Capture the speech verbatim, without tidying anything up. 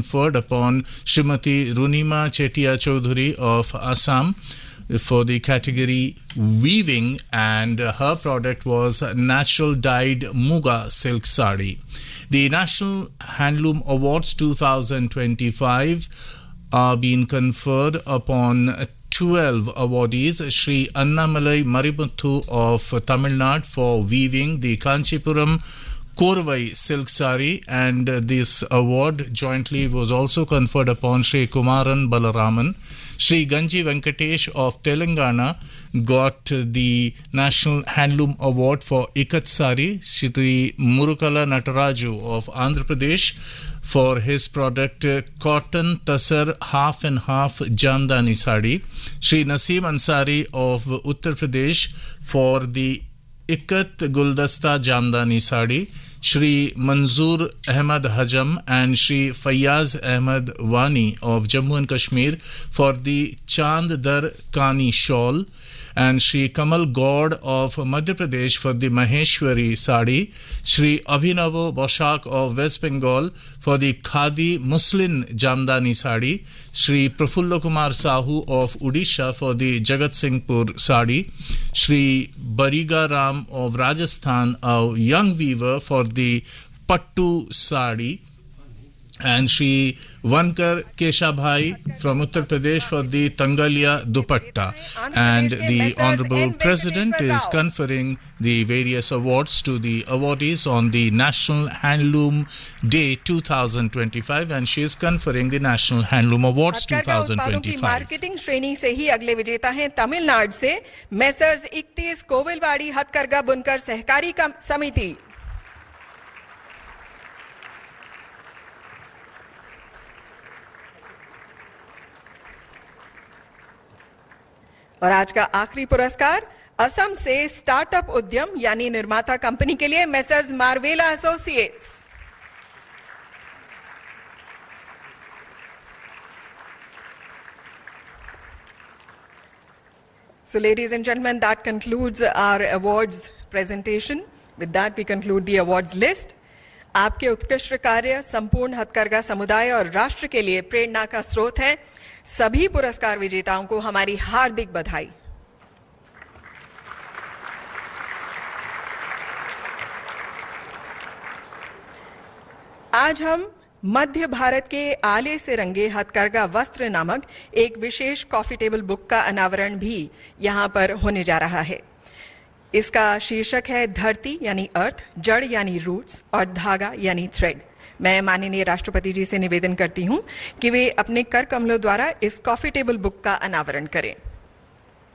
conferred upon Srimati Runima Chetia Chaudhary of Assam for the category weaving, and her product was natural dyed Muga silk sari. The National Handloom Awards twenty twenty-five are being conferred upon twelve awardees. Shri Annamalai Maributhu of Tamil Nadu for weaving the Kanchipuram Korvai silk sari, and this award jointly was also conferred upon Shri Kumaran Balaraman. Shri Ganji Venkatesh of Telangana got the National Handloom Award for Ikat Sari. Shri Murukala Nataraju of Andhra Pradesh for his product Cotton Tasar Half and Half Jamdani Sari. Shri Naseem Ansari of Uttar Pradesh for the Ikat Guldasta Jamdani Sari. Shri Manzoor Ahmad Hajam and Shri Fayyaz Ahmad Wani of Jammu and Kashmir for the Chand Dar Kani shawl, and Shri Kamal Gaud of Madhya Pradesh for the Maheshwari sari. Shri Abhinavo Boshak of West Bengal for the Khadi Muslin Jamdani sari. Shri Prafulla Kumar Sahu of Odisha for the Jagat Singhpur sari. Shri Bariga Ram of Rajasthan, a young weaver, for the Pattu sari. And Shri Vankar Keshabhai from Uttar Pradesh for the Tangalia Dupatta. And the Honorable President is conferring the various awards to the awardees on the National Handloom Day twenty twenty-five, and she is conferring the National Handloom Awards twenty twenty-five. Marketing श्रेणी से ही अगले विजेता हैं तमिलनाडु से messrs इकतीस कोविलवाड़ी हथकरघा बुनकर सहकारी समिति. और आज का आखिरी पुरस्कार असम से स्टार्टअप उद्यम यानी निर्माता कंपनी के लिए messrs मार्वेला associates. So ladies and gentlemen, that concludes our awards presentation. With that we conclude the awards list. आपके उत्कृष्ट कार्य संपूर्ण हथकरघा समुदाय और राष्ट्र के लिए प्रेरणा का स्रोत है. सभी पुरस्कार विजेताओं को हमारी हार्दिक बधाई. आज हम मध्य भारत के आले से रंगे हथकरघा वस्त्र नामक एक विशेष कॉफी टेबल बुक का अनावरण भी यहां पर होने जा रहा है. इसका शीर्षक है धरती यानी अर्थ, जड़ यानी रूट्स और धागा यानी थ्रेड. मैं माननीय राष्ट्रपति जी से निवेदन करती हूं कि वे अपने कर कमलों द्वारा इस कॉफी टेबल बुक का अनावरण करें.